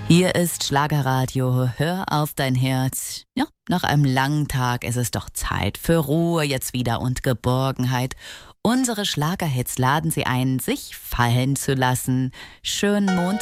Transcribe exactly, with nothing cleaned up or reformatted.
Hier ist Schlagerradio, hör auf dein Herz. Ja, nach einem langen Tag ist es doch Zeit für Ruhe jetzt wieder und Geborgenheit. Unsere Schlagerhits laden Sie ein, sich fallen zu lassen. Schönen Montag.